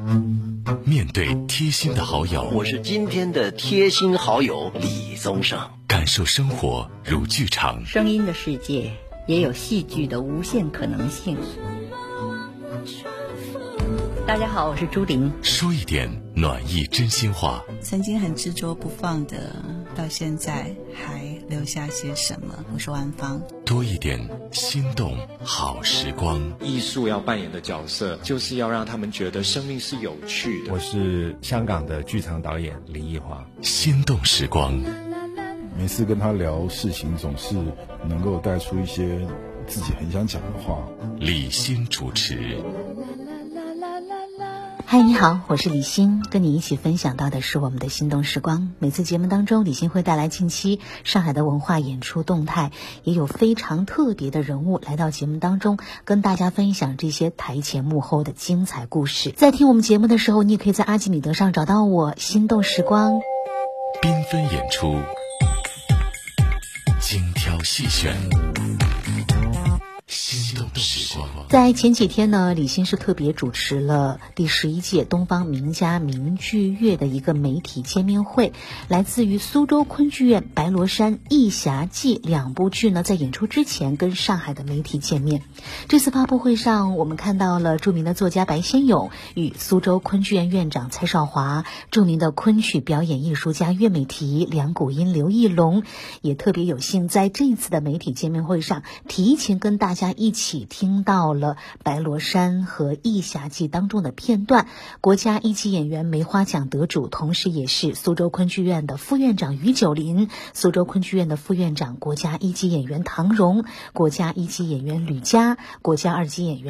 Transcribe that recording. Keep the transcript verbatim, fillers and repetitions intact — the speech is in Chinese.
面对贴心的好友， 我是今天的贴心好友李宗盛。 感受生活如剧场， 声音的世界也有戏剧的无限可能性。大家好，我是朱玲。 说一点暖意真心话。 曾经很执着不放的，到现在还留下些什么？我是万芳。 多一点心动好时光。 艺术要扮演的角色，就是要让他们觉得生命是有趣的。 我是香港的剧场导演林奕华。 心动时光， 每次跟他聊事情，总是能够带出一些自己很想讲的话。 李欣主持。 嗨，你好，我是李欣，跟你一起分享到的是我们的心动时光。每次节目当中，李欣会带来近期上海的文化演出动态，也有非常特别的人物来到节目当中，跟大家分享这些台前幕后的精彩故事。在听我们节目的时候，你也可以在阿基米德上找到我，心动时光。 缤纷演出，精挑细选，心动时光。 在前几天呢，李欣是特别主持了第十一届东方名家名剧月的一个媒体见面会。来自于苏州昆剧院《白罗山》《义侠记》两部剧呢，在演出之前跟上海的媒体见面。这次发布会上，我们看到了著名的作家白先勇与苏州昆剧院院长蔡少华，著名的昆曲表演艺术家岳美缇、梁谷音、刘义隆，也特别有幸在这次的媒体见面会上提前跟大家一起听到了《白罗山》和《义侠记》当中的片段。国家一级演员梅花奖得主，同时也是苏州昆剧院的副院长于九龄，苏州昆剧院的副院长国家一级演员唐荣，国家一级演员吕嘉，国家二级演员